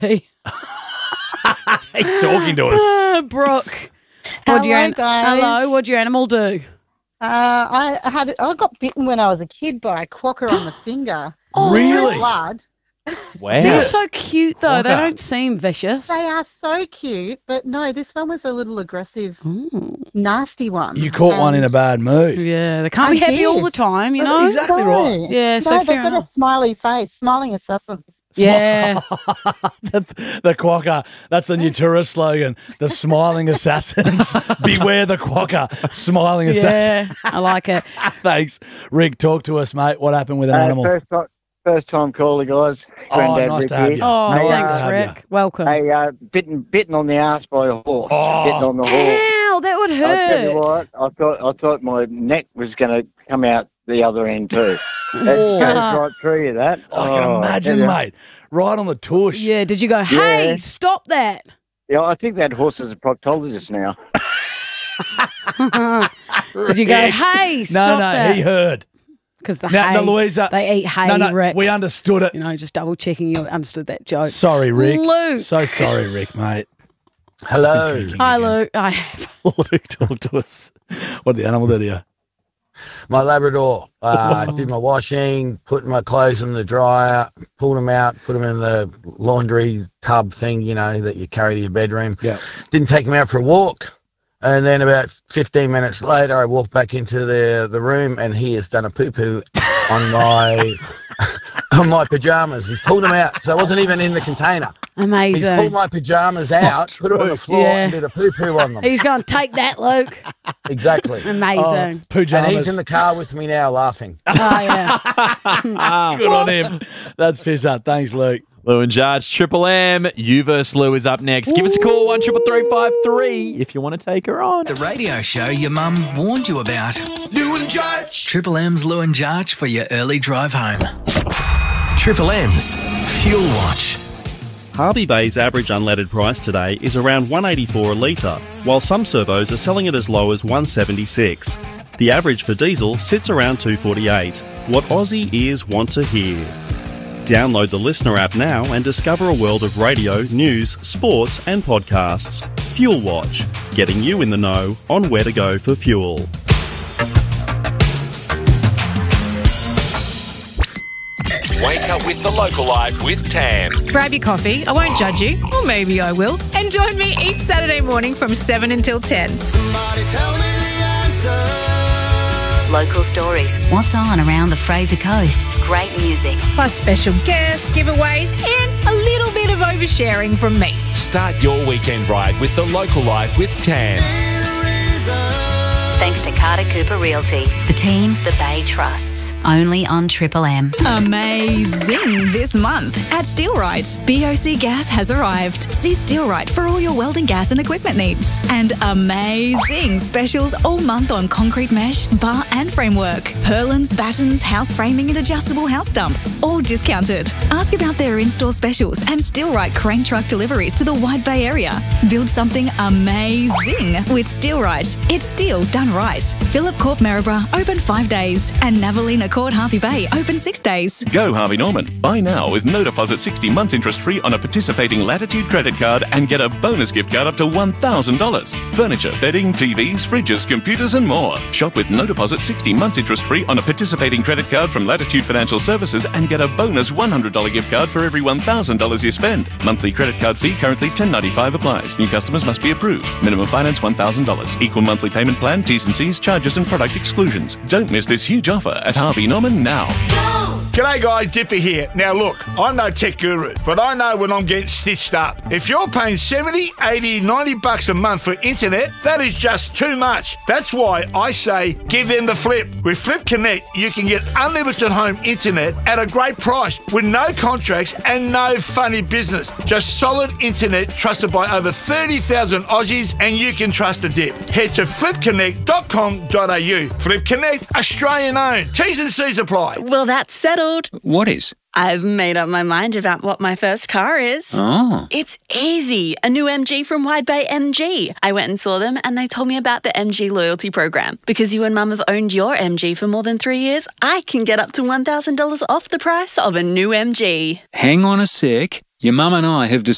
He's talking to us. Brooke. Hello, guys. Hello, what'd your animal do? I got bitten when I was a kid by a quokka on the finger. Oh, really? Blood. Wow. They're so cute, though. Quokka. They don't seem vicious. They are so cute, but no, this one was a little aggressive, nasty one. You caught one in a bad mood. Yeah, they can't I be happy did. all the time, you know? Exactly right. Yeah, so they've fair got enough. a smiley face, smiling assassins. Yeah. The quokka. That's the new tourist slogan. The smiling assassins. Beware the quokka. Smiling assassin. Yeah, I like it. Thanks. Rick, talk to us, mate. What happened with an animal? First time caller, guys. Oh, Granddad nice Rick to have here. you. Oh, Nice thanks, to have Rick. you. Welcome. Hey, bitten on the arse by a horse. Oh. Bitten on the horse. Ow, that would I tell you hurt. what, I thought my neck was going to come out the other end too. That Oh. goes right through you, that. I can imagine, tell ya. mate. Right on the tush. Yeah, did you go, hey, Yeah. stop that? Yeah, I think that horse is a proctologist now. Did you go, Rick. hey, stop No, that? he heard. Because the No, hay, no, Louisa. they eat hay, No, Rick. we understood it. You know, just double checking you understood that joke. Sorry, Rick. Luke. So sorry, Rick, mate. Hello. Hi, Luke. I have. Luke, talk to us. What the animal did to you? My Labrador. Did my washing, put my clothes in the dryer, pulled them out, put them in the laundry tub thing, you know, that you carry to your bedroom. Yeah. Didn't take him out for a walk. And then about 15 minutes later, I walked back into the room and he has done a poo-poo on my on my pajamas. He's pulled them out. So I wasn't even in the container. He's Amazing. pulled my pajamas out, put them on the floor Yeah. and did a poo-poo on them. He's going to take that, Luke. Exactly. Amazing. Pajamas. And he's in the car with me now laughing. Oh, yeah. Good on him. That's piss up. Thanks, Luke. Lou and Judge, Triple M. You versus Lou is up next. Give us a call, 1-333-553, if you want to take her on. The radio show your mum warned you about. Lou and Judge. Triple M's Lou and Judge for your early drive home. Triple M's Fuel Watch. Hervey Bay's average unleaded price today is around $1.84 a litre, while some servos are selling it as low as $1.76. The average for diesel sits around $2.48. What Aussie ears want to hear. Download the Listener app now and discover a world of radio, news, sports and podcasts. Fuel Watch, getting you in the know on where to go for fuel. Wake up with the local life with Tam. Grab your coffee, I won't judge you, or maybe I will, and join me each Saturday morning from 7 until 10. Somebody tell me the answer. Local stories, what's on around the Fraser Coast, great music. Plus special guests, giveaways, and a little bit of oversharing from me. Start your weekend ride with the local life with Tam. Thanks to Carter Cooper Realty, the team the Bay trusts. Only on Triple M. Amazing this month at Steelrite. BOC Gas has arrived. See Steelrite for all your welding gas and equipment needs. And amazing specials all month on concrete mesh, bar and framework, purlins, battens, house framing and adjustable house dumps. All discounted. Ask about their in-store specials and Steelrite crane truck deliveries to the Wide Bay area. Build something amazing with Steelrite. It's steel done right. Phillip Corp Maryborough open 5 days and Navalina Court Harvey Bay open 6 days. Go Harvey Norman. Buy now with no deposit 60 months interest free on a participating Latitude credit card and get a bonus gift card up to $1,000. Furniture, bedding, TVs, fridges, computers and more. Shop with no deposit 60 months interest free on a participating credit card from Latitude Financial Services and get a bonus $100 gift card for every $1,000 you spend. Monthly credit card fee currently $10.95 applies. New customers must be approved. Minimum finance $1,000. Equal monthly payment plan, T's and C's, charges and product exclusions. Don't miss this huge offer at Harvey Norman now. G'day guys, Dipper here. Now look, I'm no tech guru, but I know when I'm getting stitched up. If you're paying 70, 80, 90 bucks a month for internet, that is just too much. That's why I say give them the flip. With Flip Connect, you can get unlimited home internet at a great price with no contracts and no funny business. Just solid internet trusted by over 30,000 Aussies and you can trust the dip. Head to flipconnect.com.au. Flip Connect, Australian owned. T's and C's apply. Well, that's settled. What is? I've made up my mind about what my first car is. Oh. It's easy. A new MG from Wide Bay MG. I went and saw them and they told me about the MG loyalty program. Because you and Mum have owned your MG for more than 3 years, I can get up to $1,000 off the price of a new MG. Hang on a sec. Your mum and I have decided